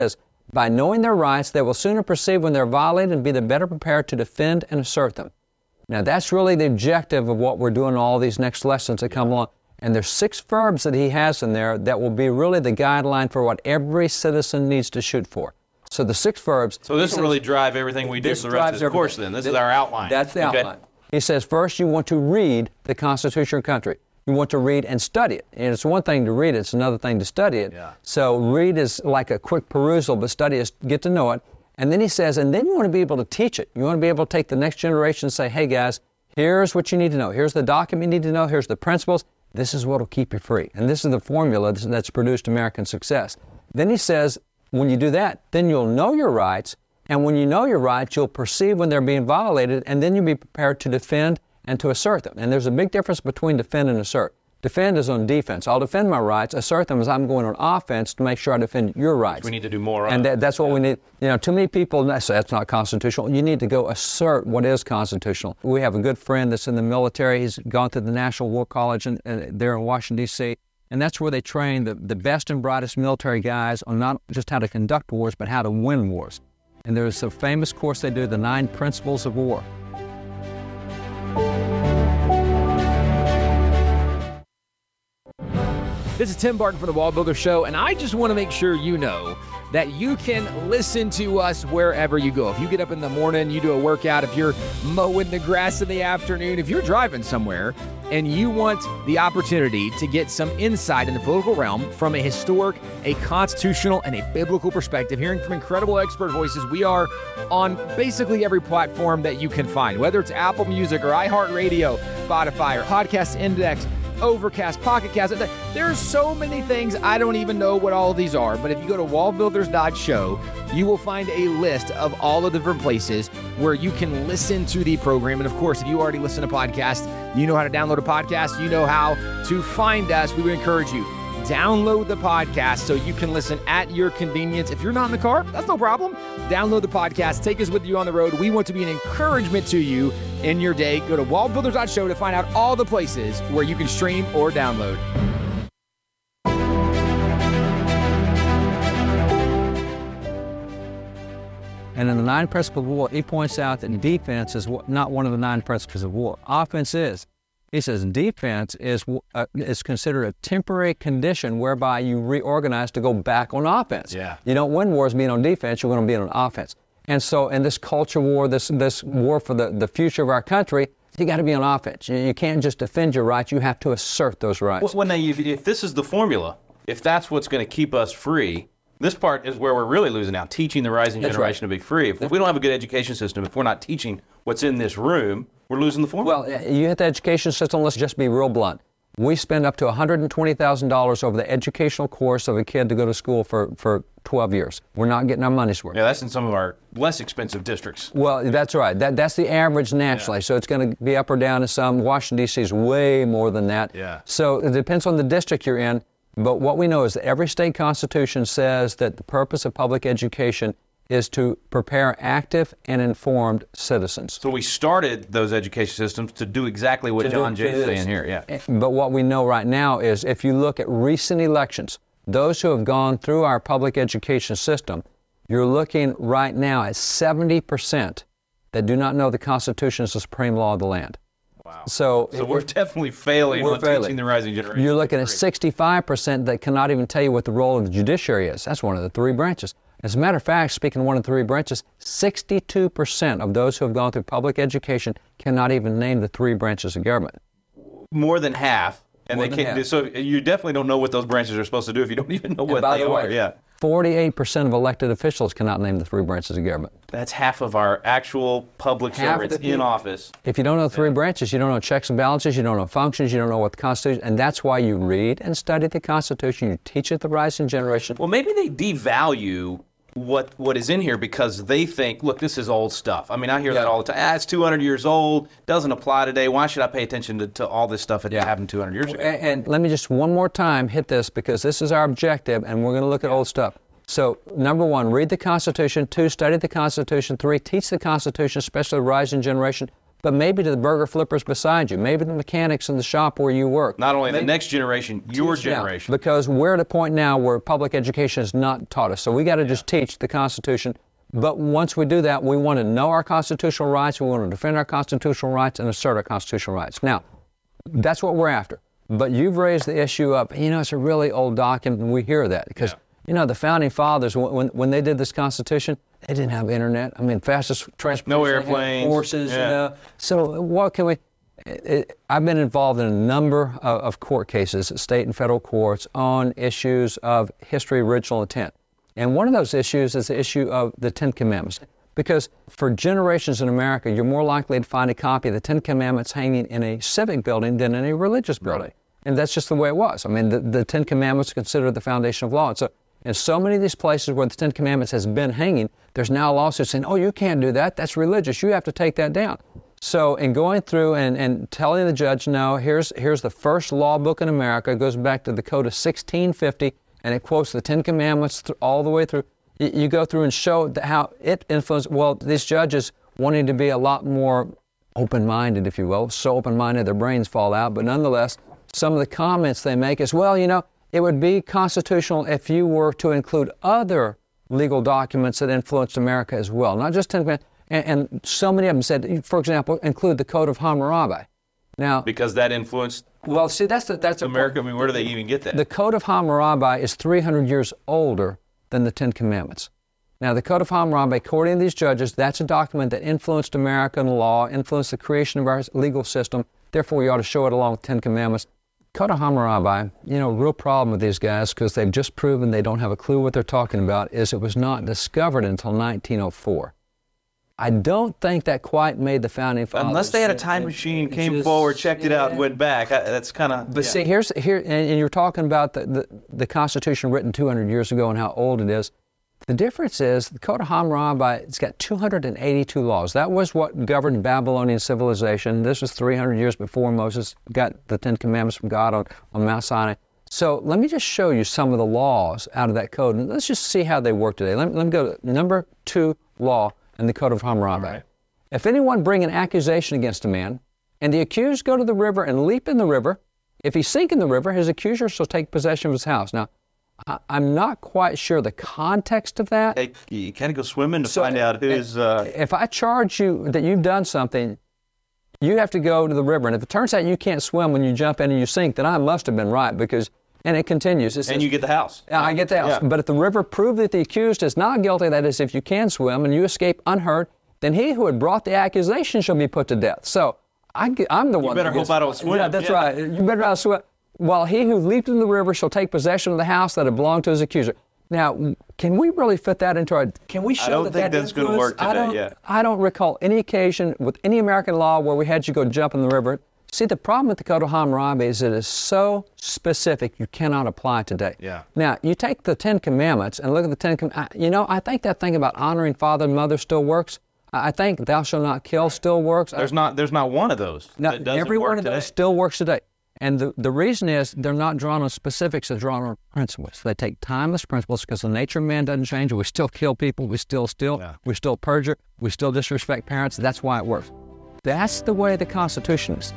says, by knowing their rights, they will sooner perceive when they're violated and be the better prepared to defend and assert them. Now, that's really the objective of what we're doing in all these next lessons that come along. And there's 6 verbs that he has in there that will be really the guideline for what every citizen needs to shoot for. So the 6 verbs. So this will really drive everything we do for the rest of this course then. This is our outline. That's the outline. He says, first, you want to read the Constitution of your country. You want to read and study it. And it's one thing to read it, it's another thing to study it. Yeah. So read is like a quick perusal, but study is get to know it. And then he says, and then you want to be able to teach it. You want to be able to take the next generation and say, hey guys, here's what you need to know. Here's the document you need to know. Here's the principles. This is what will keep you free. And this is the formula that's produced American success. Then he says, when you do that, then you'll know your rights. And when you know your rights, you'll perceive when they're being violated, and then you'll be prepared to defend and to assert them. And there's a big difference between defend and assert. Defend is on defense. I'll defend my rights. Assert them as I'm going on offense to make sure I defend your rights. We need to do more of. And that's what we need. You know, too many people say that's not constitutional. You need to go assert what is constitutional. We have a good friend that's in the military. He's gone to the National War College there in Washington, D.C., and that's where they train the best and brightest military guys on not just how to conduct wars, but how to win wars. And there's a famous course they do, the 9 Principles of War. This is Tim Barton for the Wall Builder Show, and I just want to make sure you know that you can listen to us wherever you go. If you get up in the morning, you do a workout, if you're mowing the grass in the afternoon, if you're driving somewhere and you want the opportunity to get some insight in the political realm from a historic, a constitutional, and a biblical perspective, hearing from incredible expert voices, we are on basically every platform that you can find, whether it's Apple Music or iHeartRadio, Spotify, or Podcast Index, Overcast, Pocket Cast. There's so many things, I don't even know what all of these are, but if you go to wallbuilders.show, you will find a list of all the different places where you can listen to the program. And of course, if you already listen to podcasts, you know how to download a podcast, you know how to find us. We would encourage you, download the podcast so you can listen at your convenience. If you're not in the car, that's no problem. Download the podcast. Take us with you on the road. We want to be an encouragement to you in your day. Go to wallbuilders.show to find out all the places where you can stream or download. And in the 9 Principles of War, he points out that defense is not one of the 9 Principles of War. Offense is. He says defense is considered a temporary condition whereby you reorganize to go back on offense. Yeah. You don't win wars being on defense, you're going to be on offense. And so in this culture war, this war for the future of our country, you got to be on offense. You can't just defend your rights, you have to assert those rights. Well, now, if this is the formula, if that's what's going to keep us free, this part is where we're really losing out, teaching the rising generation to be free. If we don't have a good education system, if we're not teaching what's in this room, we're losing the formula. Well, you hit the education system, let's just be real blunt. We spend up to $120,000 over the educational course of a kid to go to school for 12 years. We're not getting our money's worth. Yeah, that's in some of our less expensive districts. Well, that's right. That's the average nationally. Yeah. So it's going to be up or down in some. Washington, D.C. is way more than that. Yeah. So it depends on the district you're in. But what we know is that every state constitution says that the purpose of public education is to prepare active and informed citizens. So we started those education systems to do exactly what John Jay is saying here. Yeah. But what we know right now is if you look at recent elections, those who have gone through our public education system, you're looking right now at 70% that do not know the Constitution is the supreme law of the land. Wow. So we're definitely failing on teaching the rising generation. You're looking at 65% that cannot even tell you what the role of the judiciary is. That's one of the 3 branches. As a matter of fact, speaking of one of the 3 branches, 62% of those who have gone through public education cannot even name the 3 branches of government. More than half. And More they than can't. half. So you definitely don't know what those branches are supposed to do if you don't even know what they are. Yeah. 48% of elected officials cannot name the 3 branches of government. That's half of our actual public servants in office. If you don't know the 3 branches, you don't know checks and balances, you don't know functions, you don't know what the Constitution, and that's why you read and study the Constitution, you teach it the rising generation. Well, maybe they devalue what is in here because they think, look, this is old stuff. I mean, I hear that all the time. It's 200 years old, doesn't apply today. Why should I pay attention to all this stuff that happened 200 years ago? And let me just one more time hit this because this is our objective, and we're going to look at old stuff. So, number 1, read the Constitution. 2, study the Constitution. 3, teach the Constitution, especially the rising generation. but maybe to the burger flippers beside you, maybe the mechanics in the shop where you work. Not only the next generation, your generation. Because we're at a point now where public education has not taught us. So we got to just teach the Constitution. But once we do that, we want to know our constitutional rights, we want to defend our constitutional rights and assert our constitutional rights. Now, that's what we're after. But you've raised the issue up, it's a really old document, and we hear that. Because, the Founding Fathers, when they did this Constitution, they didn't have internet. Fastest transportation. No airplanes. Horses. So what can we... I've been involved in a number of court cases, state and federal courts, on issues of history, original intent. And one of those issues is the issue of the Ten Commandments. Because for generations in America, you're more likely to find a copy of the Ten Commandments hanging in a civic building than in a religious building. And that's just the way it was. The Ten Commandments are considered the foundation of law. And so in so many of these places where the Ten Commandments has been hanging, there's now a lawsuit saying, oh, you can't do that. That's religious. You have to take that down. So in going through and telling the judge, no, here's the first law book in America. It goes back to the Code of 1650, and it quotes the Ten Commandments all the way through. You go through and show how it influenced, these judges wanting to be a lot more open-minded, if you will, so open-minded their brains fall out, but nonetheless, some of the comments they make is, it would be constitutional if you were to include other legal documents that influenced America as well, not just Ten Commandments. And so many of them said, for example, include the Code of Hammurabi. Now, because that influenced that's America. Where do they even get that? The Code of Hammurabi is 300 years older than the Ten Commandments. Now, the Code of Hammurabi, according to these judges, that's a document that influenced American law, influenced the creation of our legal system. Therefore, we ought to show it along with Ten Commandments. Code of Hammurabi, real problem with these guys, because they've just proven they don't have a clue what they're talking about, is it was not discovered until 1904. I don't think that quite made the Founding Fathers. Unless they had a time machine, came forward, checked it out, and went back. That's kind of... But see, here, and you're talking about the Constitution written 200 years ago and how old it is. The difference is the Code of Hammurabi, it's got 282 laws. That was what governed Babylonian civilization. This was 300 years before Moses got the Ten Commandments from God on Mount Sinai. So let me just show you some of the laws out of that code, and let's just see how they work today. Let me go to number 2 law in the Code of Hammurabi. Right. If anyone bring an accusation against a man, and the accused go to the river and leap in the river, if he sink in the river, his accuser shall take possession of his house. Now, I'm not quite sure the context of that. Hey, you kind of go swimming to find out who's... If I charge you that you've done something, you have to go to the river. And if it turns out you can't swim when you jump in and you sink, then I must have been right because... And it continues. It says, and you get the house. I get the house. Yeah. But if the river proved that the accused is not guilty, that is, if you can swim and you escape unhurt, then he who had brought the accusation shall be put to death. So I'm the one... You better hope I don't swim. Yeah, that's right. You better not swim. While he who leaped in the river shall take possession of the house that had belonged to his accuser. Now, can we really fit that into our... Can we show that I don't think that's going to work today, I don't recall any occasion with any American law where we had you go jump in the river. See, the problem with the Code of Hammurabi is it is so specific you cannot apply it today. Yeah. Now, you take the Ten Commandments and look at the Ten Commandments. I think that thing about honoring father and mother still works. I think thou shalt not kill still works. There's not one of those that doesn't every work one of today. those still works today. And the reason is they're not drawn on specifics, they're drawn on principles. They take timeless principles because the nature of man doesn't change. We still kill people, we still steal, we still perjure, we still disrespect parents. That's why it works. That's the way the Constitution is.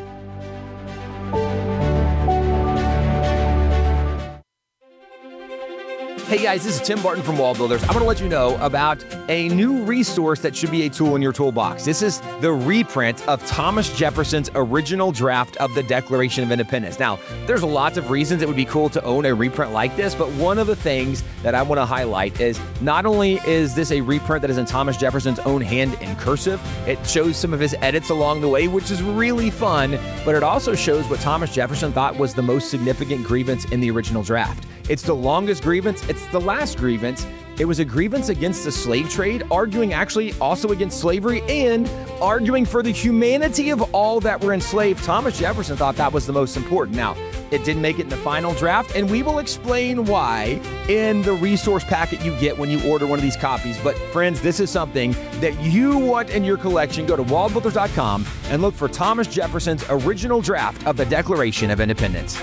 Hey guys, this is Tim Barton from Wall Builders. I want to let you know about a new resource that should be a tool in your toolbox. This is the reprint of Thomas Jefferson's original draft of the Declaration of Independence. Now, there's lots of reasons it would be cool to own a reprint like this, but one of the things that I want to highlight is not only is this a reprint that is in Thomas Jefferson's own hand in cursive, it shows some of his edits along the way, which is really fun, but it also shows what Thomas Jefferson thought was the most significant grievance in the original draft. It's the longest grievance. It's the last grievance. It was a grievance against the slave trade, arguing actually also against slavery and arguing for the humanity of all that were enslaved. Thomas Jefferson thought that was the most important. Now, it didn't make it in the final draft, and we will explain why in the resource packet you get when you order one of these copies. But friends, this is something that you want in your collection. Go to wallbuilders.com and look for Thomas Jefferson's original draft of the Declaration of Independence.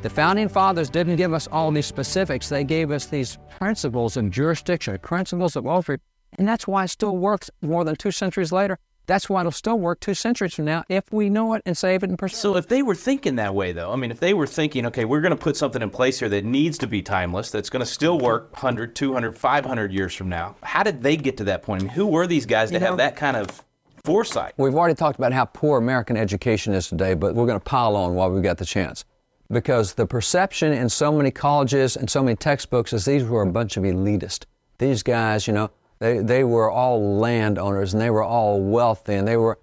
The Founding Fathers didn't give us all these specifics. They gave us these principles of jurisdiction, principles of welfare, and that's why it still works more than 2 centuries later. That's why it'll still work 2 centuries from now if we know it and save it and preserve it. So if they were thinking that way, though, I mean, if they were thinking, okay, we're going to put something in place here that needs to be timeless, that's going to still work 100, 200, 500 years from now, how did they get to that point? I mean, who were these guys to have that kind of foresight? We've already talked about how poor American education is today, but we're going to pile on while we've got the chance. Because the perception in so many colleges and so many textbooks is these were a bunch of elitists. These guys, they were all landowners and they were all wealthy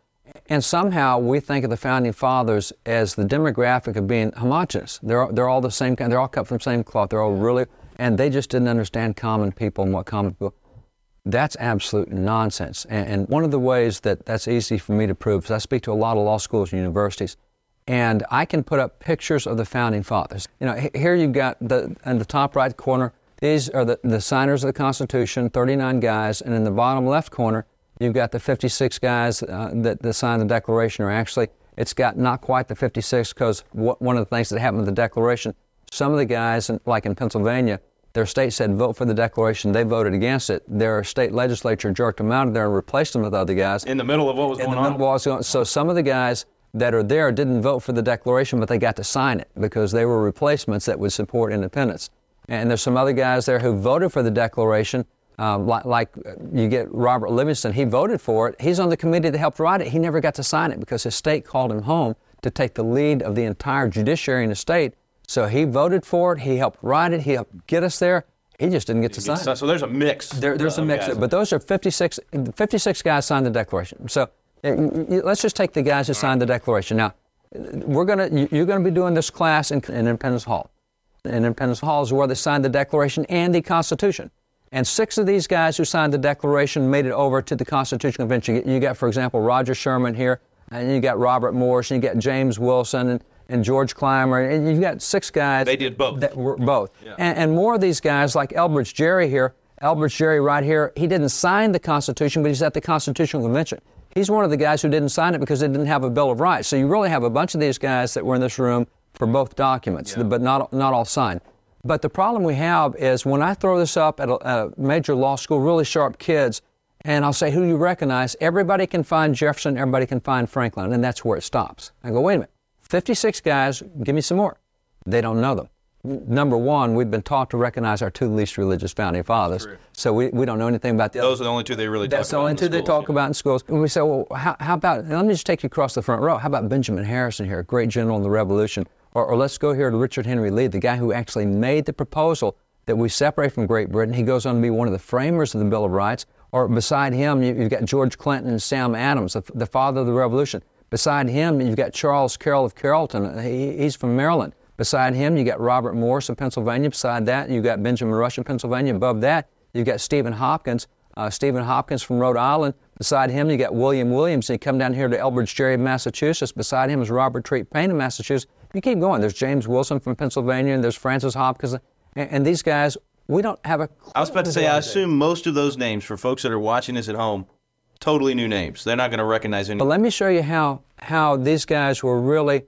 and somehow we think of the Founding Fathers as the demographic of being homogenous. They're all the same kind. They're all cut from the same cloth. They're all really, and they just didn't understand common people and what common people. That's absolute nonsense. And one of the ways that's easy for me to prove is I speak to a lot of law schools and universities, and I can put up pictures of the Founding Fathers. Here you've got in the top right corner. These are the signers of the Constitution, 39 guys, and in the bottom left corner, you've got the 56 guys that signed the Declaration, or actually, it's got not quite the 56 because one of the things that happened with the Declaration, some of the guys, like in Pennsylvania, their state said vote for the Declaration. They voted against it. Their state legislature jerked them out of there and replaced them with other guys. In the middle of what was going on? So some of the guys that are there didn't vote for the Declaration, but they got to sign it because they were replacements that would support independence. And there's some other guys there who voted for the Declaration, like you get Robert Livingston. He voted for it. He's on the committee that helped write it. He never got to sign it because his state called him home to take the lead of the entire judiciary in the state. So he voted for it. He helped write it. He helped get us there. He just didn't get to sign it. So there's a mix. There's a mix. But those are 56 guys signed the Declaration. So let's just take the guys who signed the Declaration. Now, you're going to be doing this class in Independence Hall. And Independence Hall is where they signed the Declaration and the Constitution. And 6 of these guys who signed the Declaration made it over to the Constitutional Convention. You got, for example, Roger Sherman here, and you got Robert Morris, and you got James Wilson and George Clymer, and you've got 6 guys. They did both. That were both. Yeah. And more of these guys, like Elbridge Gerry here. Elbridge Gerry right here, he didn't sign the Constitution, but he's at the Constitutional Convention. He's one of the guys who didn't sign it because they didn't have a Bill of Rights. So you really have a bunch of these guys that were in this room for both documents, but not all signed. But the problem we have is when I throw this up at a major law school, really sharp kids, and I'll say, who do you recognize? Everybody can find Jefferson, everybody can find Franklin, and that's where it stops. I go, wait a minute, 56 guys, give me some more. They don't know them. Number one, we've been taught to recognize our 2 least religious Founding Fathers, so we don't know anything about the other. Those are the only 2 they really talk about. That's the only 2 they talk about in schools. And we say, well, how about, let me just take you across the front row. How about Benjamin Harrison here, a great general in the Revolution? Or let's go here to Richard Henry Lee, the guy who actually made the proposal that we separate from Great Britain. He goes on to be one of the framers of the Bill of Rights. Or beside him, you've got George Clinton and Sam Adams, the father of the Revolution. Beside him, you've got Charles Carroll of Carrollton. He's from Maryland. Beside him, you got Robert Morris of Pennsylvania. Beside that, you've got Benjamin Rush of Pennsylvania. Above that, you've got Stephen Hopkins from Rhode Island. Beside him, you got William Williams. And you come down here to Elbridge Gerry of Massachusetts. Beside him is Robert Treat Paine of Massachusetts. You keep going. There's James Wilson from Pennsylvania, and there's Francis Hopkins. And these guys, we don't have a clue. I was about to say, I assume most of those names, for folks that are watching this at home, totally new names. They're not going to recognize any. But let me show you how these guys were really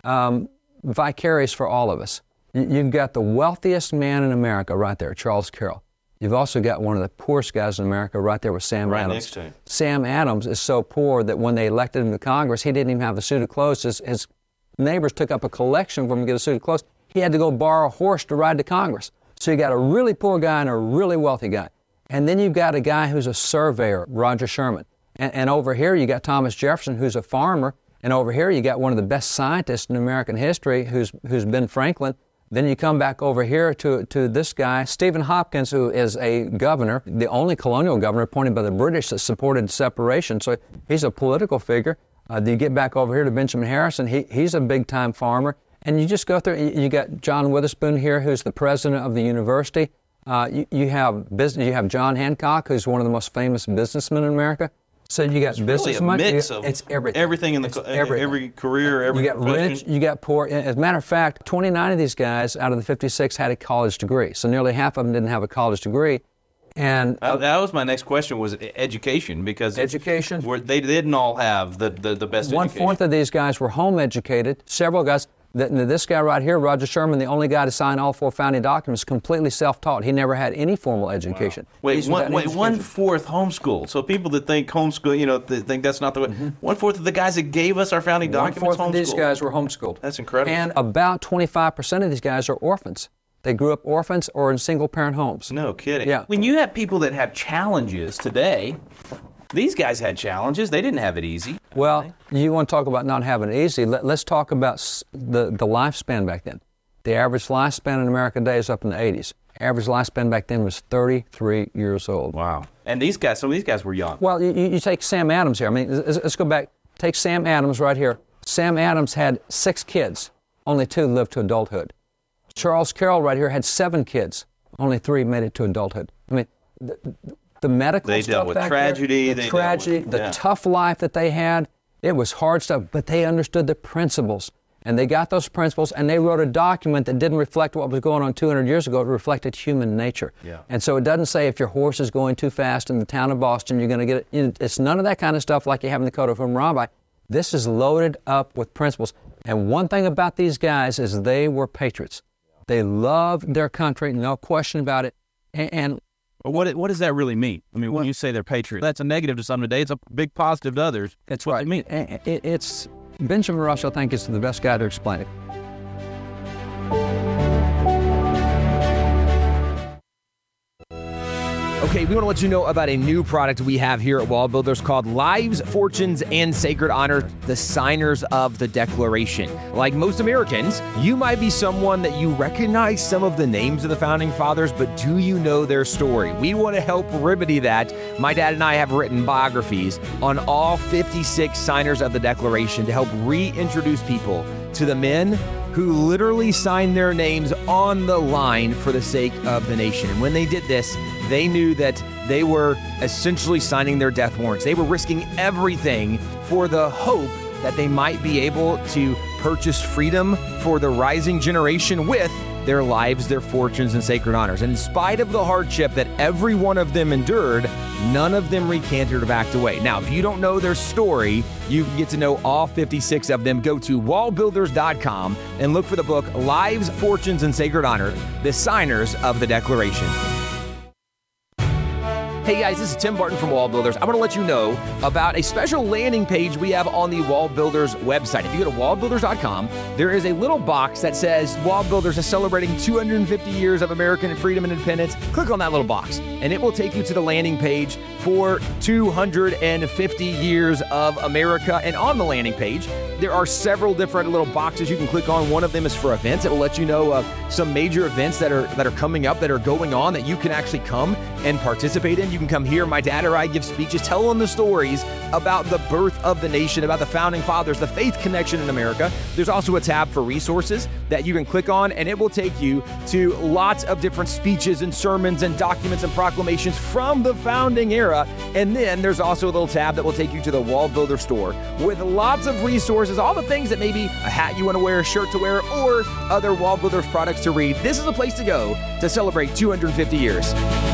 vicarious for all of us. You've got the wealthiest man in America right there, Charles Carroll. You've also got one of the poorest guys in America right there with Sam Adams. Next to him. Sam Adams is so poor that when they elected him to Congress, he didn't even have a suit of clothes. His neighbors took up a collection for him to get a suit of clothes. He had to go borrow a horse to ride to Congress. So you got a really poor guy and a really wealthy guy. And then you've got a guy who's a surveyor, Roger Sherman. And over here you got Thomas Jefferson, who's a farmer. And over here you got one of the best scientists in American history, who's Ben Franklin. Then you come back over here to this guy, Stephen Hopkins, who is a governor, the only colonial governor appointed by the British that supported separation. So he's a political figure. You get back over here to Benjamin Harrison. He's a big-time farmer. And you just go through, you got John Witherspoon here, who's the president of the university. You have John Hancock, who's one of the most famous businessmen in America. So you got business really money. Mix of it's everything. Everything in every career, every You got profession. rich, you got poor. As a matter of fact, 29 of these guys out of the 56 had a college degree. So nearly half of them didn't have a college degree. And that was my next question, was education, because they didn't all have the best education. 1/4 of these guys were home educated. Several guys. This guy right here, Roger Sherman, the only guy to sign all 4 founding documents, completely self-taught. He never had any formal education. Wow. Wait, 1/4 homeschooled. So people that think homeschool, they think that's not the way. 1/4 of the guys that gave us our founding documents, 1/4 of these guys were homeschooled. That's incredible. And about 25% of these guys are orphans. They grew up orphans or in single-parent homes. No kidding. Yeah. When you have people that have challenges today, these guys had challenges. They didn't have it easy. Well, you want to talk about not having it easy. Let's talk about the lifespan back then. The average lifespan in America today is up in the 80s. Average lifespan back then was 33 years old. Wow. And these guys, some of these guys were young. Well, you take Sam Adams here. I mean, let's go back. Take Sam Adams right here. Sam Adams had 6 kids. Only 2 lived to adulthood. Charles Carroll right here had 7 kids. Only 3 made it to adulthood. I mean, the medical they stuff dealt with back tragedy. There, the tough life that they had, it was hard stuff, but they understood the principles. And they got those principles, and they wrote a document that didn't reflect what was going on 200 years ago. It reflected human nature. Yeah. And so it doesn't say if your horse is going too fast in the town of Boston, you're going to get it. It's none of that kind of stuff like you have in the Code of Hammurabi. This is loaded up with principles. And one thing about these guys is they were patriots. They loved their country, no question about it. And what does that really mean? I mean, when you say they're patriots, that's a negative to some today. It's a big positive to others. That's what right. I mean. It's Benjamin Rush, I think, is the best guy to explain it. Okay, we want to let you know about a new product we have here at Wall Builders called Lives, Fortunes, and Sacred Honors, the Signers of the Declaration. Like most Americans, you might be someone that you recognize some of the names of the Founding Fathers, but do you know their story? We want to help remedy that. My dad and I have written biographies on all 56 Signers of the Declaration to help reintroduce people to the men who literally signed their names on the line for the sake of the nation. And when they did this, they knew that they were essentially signing their death warrants. They were risking everything for the hope that they might be able to purchase freedom for the rising generation with their lives, their fortunes, and sacred honors. And in spite of the hardship that every one of them endured, none of them recanted or backed away. Now, if you don't know their story, you can get to know all 56 of them. Go to wallbuilders.com and look for the book, Lives, Fortunes, and Sacred Honor, the Signers of the Declaration. Hey guys, this is Tim Barton from Wall Builders. I want to let you know about a special landing page we have on the Wall Builders website. If you go to wallbuilders.com, there is a little box that says Wall Builders is celebrating 250 years of American freedom and independence. Click on that little box, and it will take you to the landing page for 250 years of America. And on the landing page, there are several different little boxes you can click on. One of them is for events. It will let you know of some major events that are coming up, that are going on, that you can actually come and participate in. You can come hear my dad or I give speeches telling the stories about the birth of the nation, about the Founding Fathers, the faith connection in America. There's also a tab for resources that you can click on, and it will take you to lots of different speeches and sermons and documents and proclamations from the founding era. And then there's also a little tab that will take you to the Wall Builder store with lots of resources, all the things that maybe a hat you want to wear, a shirt to wear, or other Wall Builders products to read. This is a place to go to celebrate 250 years.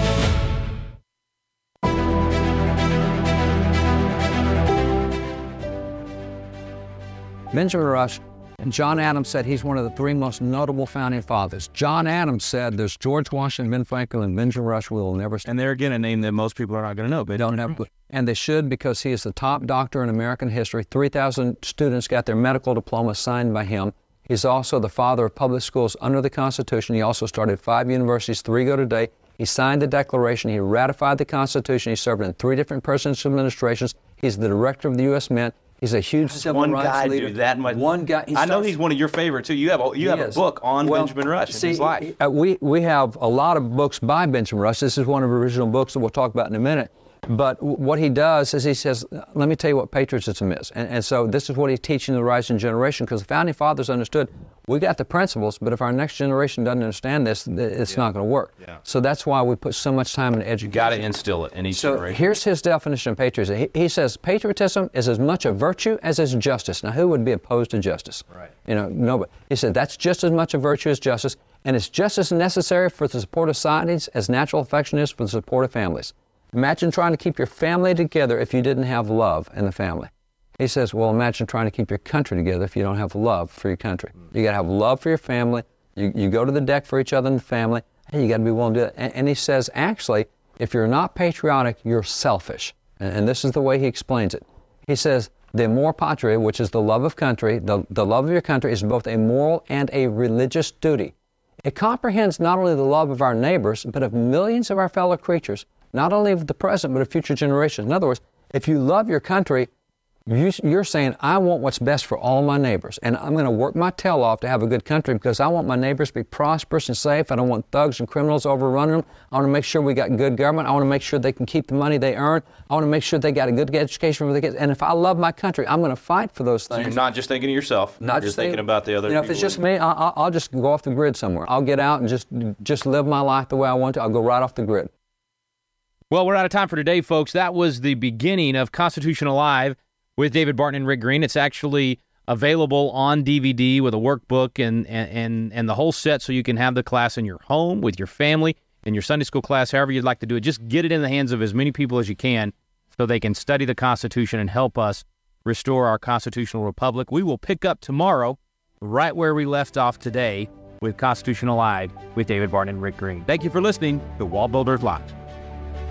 Benjamin Rush and John Adams said he's one of the 3 most notable founding fathers. John Adams said there's George Washington, Ben Franklin, and Benjamin Rush will never. And they're again a name that most people are not going to know. But They don't have, and they should, because he is the top doctor in American history. 3,000 students got their medical diploma signed by him. He's also the father of public schools under the Constitution. He also started 5 universities, 3 go today. He signed the Declaration. He ratified the Constitution. He served in 3 different presidential administrations. He's the director of the U.S. Mint. He's a huge civil rights leader. Do that much. One guy. I know he's one of your favorites too. You have a book on Benjamin Rush and his life. We have a lot of books by Benjamin Rush. This is one of the original books that we'll talk about in a minute. But what he does is he says, let me tell you what patriotism is. And so this is what he's teaching the rising generation, because the Founding Fathers understood we got the principles, but if our next generation doesn't understand this, it's not going to work. Yeah. So that's why we put so much time in education. You got to instill it in each generation. Here's his definition of patriotism. He says patriotism is as much a virtue as is justice. Now, who would be opposed to justice? Right. Nobody. He said that's just as much a virtue as justice, and it's just as necessary for the support of societies as natural affection is for the support of families. Imagine trying to keep your family together if you didn't have love in the family. He says, well, imagine trying to keep your country together if you don't have love for your country. You got to have love for your family. You go to the deck for each other in the family. Hey, you got to be willing to do it. And he says, actually, if you're not patriotic, you're selfish. And this is the way he explains it. He says, the amor patria, which is the love of country, the love of your country is both a moral and a religious duty. It comprehends not only the love of our neighbors, but of millions of our fellow creatures, not only of the present, but of future generations. In other words, if you love your country, you're saying, I want what's best for all my neighbors, and I'm going to work my tail off to have a good country because I want my neighbors to be prosperous and safe. I don't want thugs and criminals overrunning them. I want to make sure we got good government. I want to make sure they can keep the money they earn. I want to make sure they got a good education for their kids. And if I love my country, I'm going to fight for those things. So you're not just thinking of yourself. Not you're just thinking about the other people. If it's just me, I'll just go off the grid somewhere. I'll get out and just live my life the way I want to. I'll go right off the grid. Well, we're out of time for today, folks. That was the beginning of Constitution Alive with David Barton and Rick Green. It's actually available on DVD with a workbook and the whole set, so you can have the class in your home, with your family, in your Sunday school class, however you'd like to do it. Just get it in the hands of as many people as you can so they can study the Constitution and help us restore our constitutional republic. We will pick up tomorrow right where we left off today with Constitution Alive with David Barton and Rick Green. Thank you for listening to Wall Builders Live.